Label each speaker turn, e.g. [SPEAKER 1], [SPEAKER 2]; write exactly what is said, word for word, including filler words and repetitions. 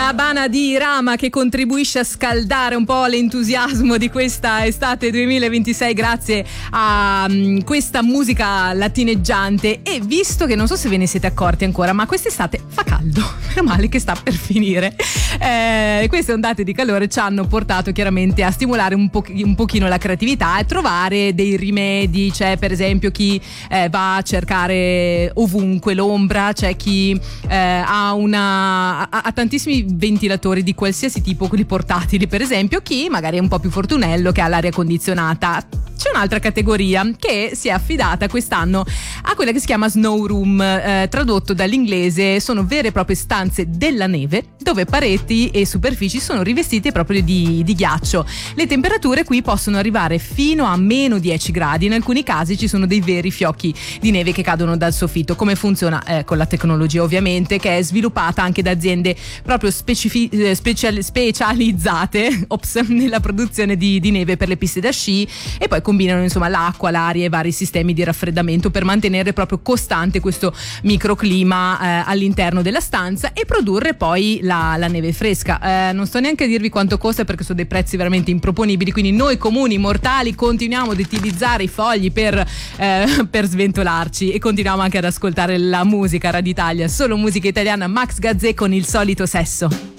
[SPEAKER 1] La Habana di Rama, che contribuisce a scaldare un po' l'entusiasmo di questa estate duemilaventisei grazie a um, questa musica latineggiante. E visto che non so se ve ne siete accorti ancora, ma quest'estate fa caldo, meno male che sta per finire, eh, queste ondate di calore ci hanno portato chiaramente a stimolare un, po- un pochino la creatività e trovare dei rimedi. C'è per esempio chi eh, va a cercare ovunque l'ombra, c'è chi eh, ha una ha, ha tantissimi ventilatori di qualsiasi tipo, quelli portatili per esempio, chi magari è un po' più fortunello che ha l'aria condizionata. C'è un'altra categoria che si è affidata quest'anno a quella che si chiama snow room, eh, tradotto dall'inglese sono vere e proprie stanze della neve dove pareti e superfici sono rivestite proprio di, di ghiaccio. Le temperature qui possono arrivare fino a meno dieci gradi, in alcuni casi ci sono dei veri fiocchi di neve che cadono dal soffitto. Come funziona? Eh, con la tecnologia ovviamente, che è sviluppata anche da aziende proprio specifi- special- specializzate ops, nella produzione di, di neve per le piste da sci, e poi combinano insomma l'acqua, l'aria e vari sistemi di raffreddamento per mantenere proprio costante questo microclima eh, all'interno della stanza e produrre poi la, la neve fresca. Eh, non sto neanche a dirvi quanto costa perché sono dei prezzi veramente improponibili, quindi noi comuni mortali continuiamo ad utilizzare i fogli per, eh, per sventolarci e continuiamo anche ad ascoltare la musica. Radio Italia, solo musica italiana. Max Gazzè con Il solito sesso.